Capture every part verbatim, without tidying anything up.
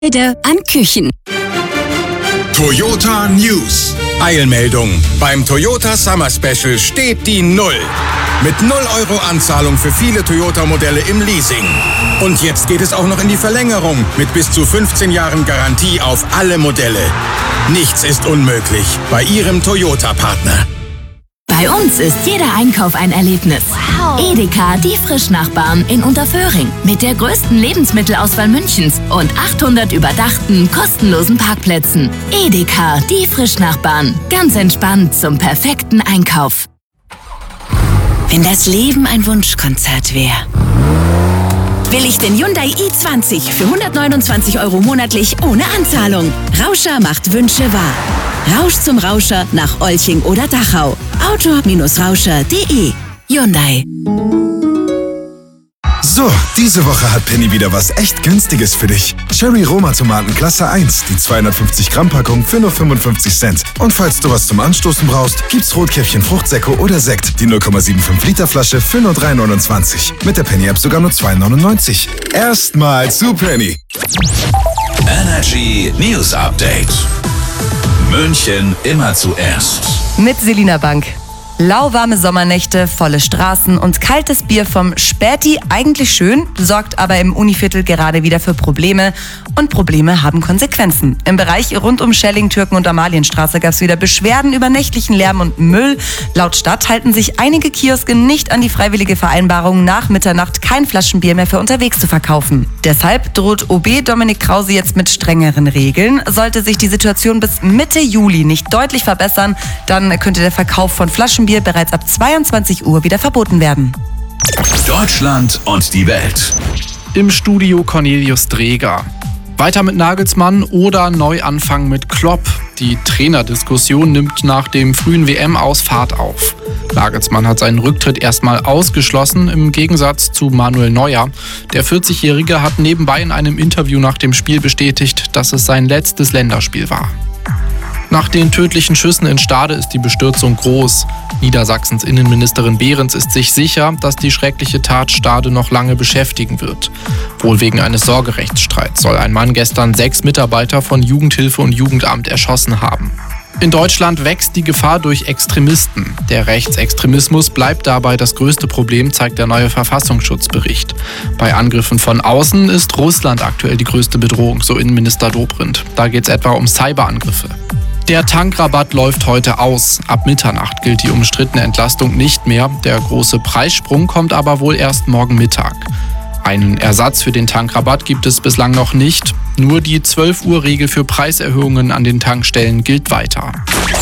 an Küchen. Toyota News. Eilmeldung. Beim Toyota Summer Special steht die Null. Mit null Euro Anzahlung für viele Toyota-Modelle im Leasing. Und jetzt geht es auch noch in die Verlängerung mit bis zu fünfzehn Jahren Garantie auf alle Modelle. Nichts ist unmöglich bei Ihrem Toyota-Partner. Bei uns ist jeder Einkauf ein Erlebnis. Wow. Edeka, die Frischnachbarn in Unterföhring. Mit der größten Lebensmittelauswahl Münchens und achthundert überdachten, kostenlosen Parkplätzen. Edeka, die Frischnachbarn. Ganz entspannt zum perfekten Einkauf. Wenn das Leben ein Wunschkonzert wäre, will ich den Hyundai i zwanzig für hundertneunundzwanzig Euro monatlich ohne Anzahlung. Rauscher macht Wünsche wahr. Rausch zum Rauscher nach Olching oder Dachau. auto Rauscher punkt de. Hyundai. So, diese Woche hat Penny wieder was echt Günstiges für dich. Cherry Roma Tomaten Klasse eins, die zweihundertfünfzig Gramm Packung für nur fünfundfünfzig Cent. Und falls du was zum Anstoßen brauchst, gibt's Rotkäppchen Fruchtsäcke oder Sekt, die null Komma fünfundsiebzig Liter Flasche für nur drei neunundzwanzig. Mit der Penny App sogar nur zwei neunundneunzig. Erstmal zu Penny. Energy News Update. München immer zuerst. Mit Selina Bank. Lauwarme Sommernächte, volle Straßen und kaltes Bier vom Späti, eigentlich schön, sorgt aber im Univiertel gerade wieder für Probleme. Und Probleme haben Konsequenzen. Im Bereich rund um Schelling, Türken und Amalienstraße gab es wieder Beschwerden über nächtlichen Lärm und Müll. Laut Stadt halten sich einige Kioske nicht an die freiwillige Vereinbarung, nach Mitternacht kein Flaschenbier mehr für unterwegs zu verkaufen. Deshalb droht O B Dominik Krause jetzt mit strengeren Regeln. Sollte sich die Situation bis Mitte Juli nicht deutlich verbessern, dann könnte der Verkauf von Flaschenbier bereits ab zweiundzwanzig Uhr wieder verboten werden. Deutschland und die Welt. Im Studio Cornelius Dreger. Weiter mit Nagelsmann oder Neuanfang mit Klopp. Die Trainerdiskussion nimmt nach dem frühen W M-Aus Fahrt auf. Nagelsmann hat seinen Rücktritt erstmal ausgeschlossen, im Gegensatz zu Manuel Neuer. Der vierzigjährige hat nebenbei in einem Interview nach dem Spiel bestätigt, dass es sein letztes Länderspiel war. Nach den tödlichen Schüssen in Stade ist die Bestürzung groß. Niedersachsens Innenministerin Behrens ist sich sicher, dass die schreckliche Tat Stade noch lange beschäftigen wird. Wohl wegen eines Sorgerechtsstreits soll ein Mann gestern sechs Mitarbeiter von Jugendhilfe und Jugendamt erschossen haben. In Deutschland wächst die Gefahr durch Extremisten. Der Rechtsextremismus bleibt dabei das größte Problem, zeigt der neue Verfassungsschutzbericht. Bei Angriffen von außen ist Russland aktuell die größte Bedrohung, so Innenminister Dobrindt. Da geht es etwa um Cyberangriffe. Der Tankrabatt läuft heute aus. Ab Mitternacht gilt die umstrittene Entlastung nicht mehr. Der große Preissprung kommt aber wohl erst morgen Mittag. Einen Ersatz für den Tankrabatt gibt es bislang noch nicht. Nur die zwölf Uhr Regel für Preiserhöhungen an den Tankstellen gilt weiter.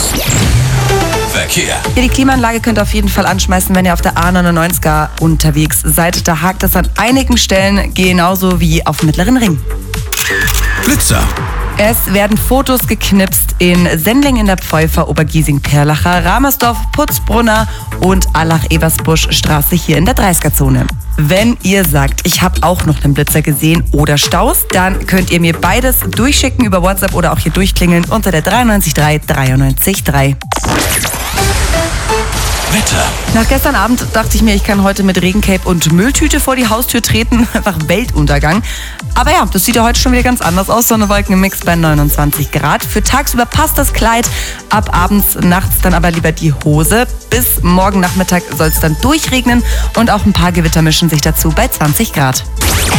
Verkehr. Ja, die Klimaanlage könnt ihr auf jeden Fall anschmeißen, wenn ihr auf der A neunundneunziger unterwegs seid. Da hakt es an einigen Stellen genauso wie auf dem Mittleren Ring. Blitzer. Es werden Fotos geknipst in Sendling in der Pfeufer, Obergiesing-Perlacher, Ramersdorf, Putzbrunner und Allach-Ebersbusch-Straße hier in der dreißiger-Zone. Wenn ihr sagt, ich habe auch noch einen Blitzer gesehen oder Staus, dann könnt ihr mir beides durchschicken über WhatsApp oder auch hier durchklingeln unter der drei neun drei drei neun drei. Wetter. Nach gestern Abend dachte ich mir, ich kann heute mit Regencape und Mülltüte vor die Haustür treten. Einfach Weltuntergang. Aber ja, das sieht ja heute schon wieder ganz anders aus. Sonne, Wolken im Mix bei neunundzwanzig Grad. Für tagsüber passt das Kleid. Ab abends, nachts dann aber lieber die Hose. Bis morgen Nachmittag soll es dann durchregnen. Und auch ein paar Gewitter mischen sich dazu bei zwanzig Grad.